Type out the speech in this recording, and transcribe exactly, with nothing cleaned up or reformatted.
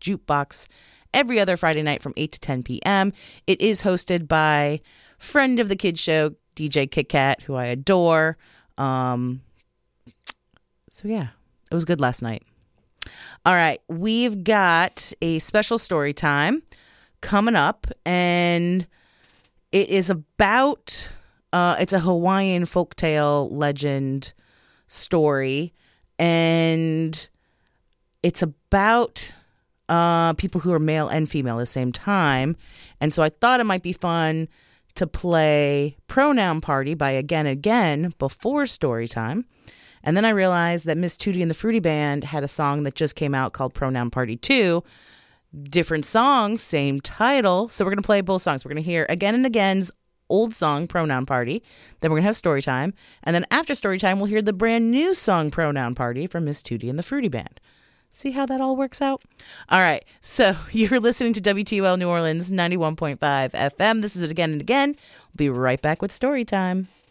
Jukebox every other Friday night from eight to ten p.m. It is hosted by friend of the Kids Show, D J Kit Kat, who I adore. Um, so, yeah, it was good last night. All right, we've got a special story time coming up, and it is about, uh, it's a Hawaiian folktale legend story, and it's about uh, people who are male and female at the same time. And so I thought it might be fun to play Pronoun Party by Again Again before story time. And then I realized that Miss Tootie and the Fruity Band had a song that just came out called Pronoun Party two. Different songs, same title. So we're going to play both songs. We're going to hear Again and Again's old song, Pronoun Party. Then we're going to have story time. And then after story time, we'll hear the brand new song, Pronoun Party, from Miss Tootie and the Fruity Band. See how that all works out? All right. So you're listening to W T O L New Orleans ninety-one point five F M. This is it Again and Again. We'll be right back with story time.